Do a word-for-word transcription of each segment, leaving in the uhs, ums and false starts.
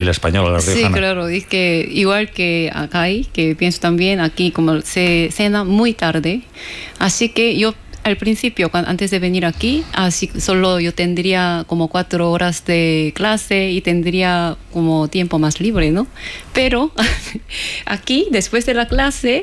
familia española, la riojana. Sí, claro, es que igual que acá, que pienso también aquí como se cena muy tarde, así que yo al principio, cuando, antes de venir aquí, así solo yo tendría como cuatro horas de clase y tendría como tiempo más libre, ¿no? Pero aquí, después de la clase,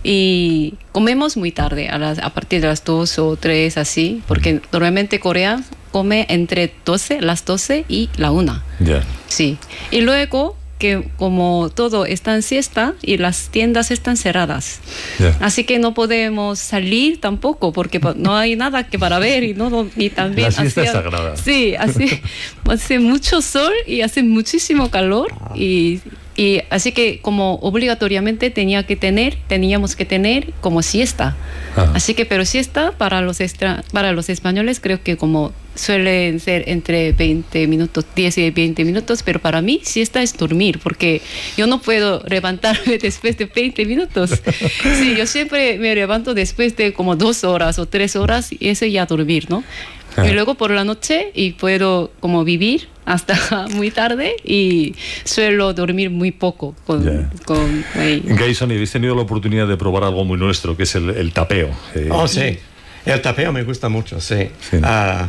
y comemos muy tarde, a, las, a partir de las dos o tres, así, porque normalmente Corea come entre doce, las doce y la una. Ya. Yeah. Sí. Y luego, que como todo está en siesta y las tiendas están cerradas. Yeah. Así que no podemos salir tampoco porque no hay nada que para ver y, no, y también... La siesta hacía, es sagrada. Sí, hace, hace mucho sol y hace muchísimo calor y... Y así que como obligatoriamente tenía que tener, teníamos que tener como siesta. Ah. Así que, pero siesta para los extra, para los españoles creo que como suelen ser entre veinte minutos, diez y veinte minutos, pero para mí siesta es dormir, porque yo no puedo levantarme después de veinte minutos. Sí, yo siempre me levanto después de como dos horas o tres horas y eso ya dormir, ¿no? Y luego por la noche y puedo como vivir hasta muy tarde y suelo dormir muy poco con, yeah. con Gayson, ¿habéis tenido la oportunidad de probar algo muy nuestro, que es el, el tapeo? Eh, oh, sí. El tapeo me gusta mucho, sí. sí. Uh,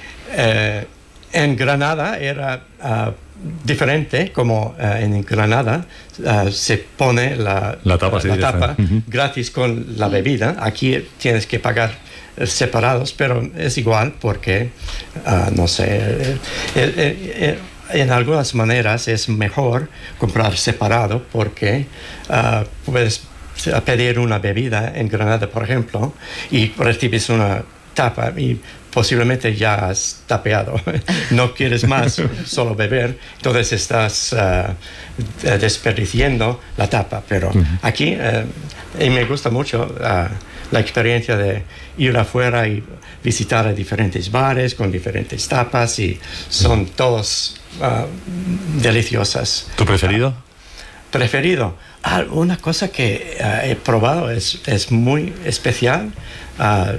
eh, en Granada era uh, diferente, como uh, en Granada uh, se pone la, la tapa, uh, sí, la tapa uh-huh. gratis con la bebida. Aquí tienes que pagar separados, pero es igual porque, uh, no sé, eh, eh, eh, en algunas maneras es mejor comprar separado porque uh, puedes pedir una bebida en Granada, por ejemplo, y recibes una tapa y posiblemente ya has tapeado, no quieres más, solo beber, entonces estás uh, desperdiciando la tapa, pero uh-huh. aquí, uh, y me gusta mucho uh, la experiencia de ir afuera y visitar a diferentes bares con diferentes tapas y son todos uh, deliciosas. ¿Tu preferido? Uh, preferido. Ah, una cosa que uh, he probado es, es muy especial. Uh,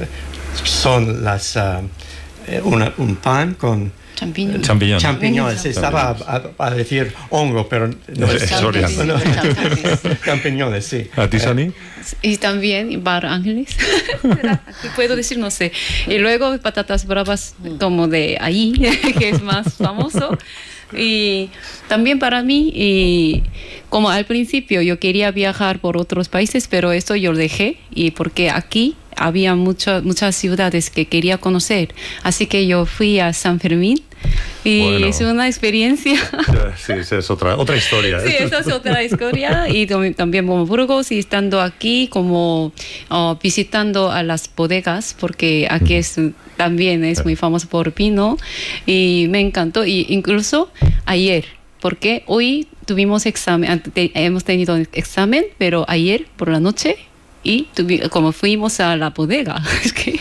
son las uh, una, un pan con champiñones. Champiñón. Champiñones. Estaba a, a decir hongo, pero no es champiñones. No, champiñones, sí. ¿A ti, Sani? Y también Bar Ángeles. Aquí puedo decir, no sé. Y luego patatas bravas como de ahí, que es más famoso. Y también para mí, y como al principio yo quería viajar por otros países, pero eso yo lo dejé, y porque aquí había mucho, muchas ciudades que quería conocer, así que yo fui a San Fermín y bueno, es una experiencia. Sí, esa es otra, otra historia. Sí, esa es otra historia. Y también como Burgos, y estando aquí como uh, visitando a las bodegas, porque aquí es, también es muy famoso por vino y me encantó. Y incluso ayer, porque hoy tuvimos examen, hemos tenido examen, pero ayer por la noche, y tuvi, como fuimos a la bodega, es que,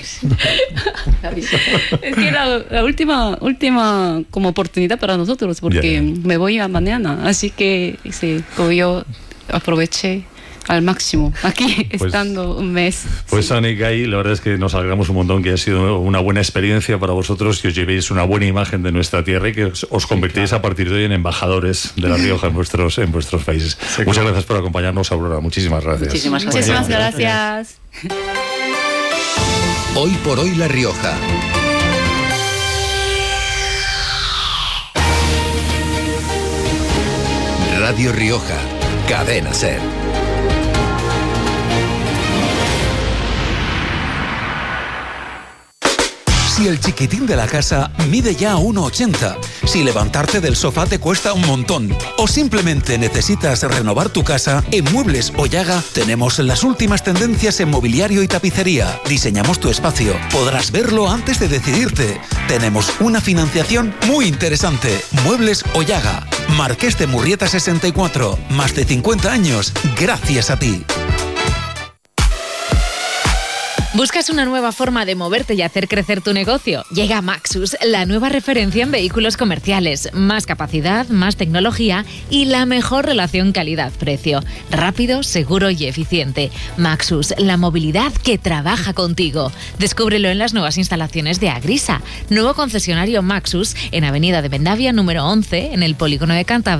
es que la, la última, última como oportunidad para nosotros, porque yeah. me voy a mañana, así que sí, como yo aproveché al máximo aquí, pues, estando un mes. Pues sí. Sani y Gai, la verdad es que nos alegramos un montón, que ha sido una buena experiencia para vosotros, que os llevéis una buena imagen de nuestra tierra y que os, os convertéis sí, claro. a partir de hoy en embajadores de La Rioja en vuestros, en vuestros países. Sí, Muchas claro. gracias por acompañarnos, Aurora. Muchísimas gracias. Muchísimas gracias. Muchísimas gracias. Hoy por hoy La Rioja. Radio Rioja, Cadena SER. Si el chiquitín de la casa mide ya uno ochenta, si levantarte del sofá te cuesta un montón o simplemente necesitas renovar tu casa, en Muebles Oyaga tenemos las últimas tendencias en mobiliario y tapicería. Diseñamos tu espacio, podrás verlo antes de decidirte. Tenemos una financiación muy interesante. Muebles Oyaga, Marqués de Murrieta sesenta y cuatro, más de cincuenta años gracias a ti. ¿Buscas una nueva forma de moverte y hacer crecer tu negocio? Llega Maxus, la nueva referencia en vehículos comerciales. Más capacidad, más tecnología y la mejor relación calidad-precio. Rápido, seguro y eficiente. Maxus, la movilidad que trabaja contigo. Descúbrelo en las nuevas instalaciones de Agrisa. Nuevo concesionario Maxus en Avenida de Vendavia número once, en el Polígono de Cantabria.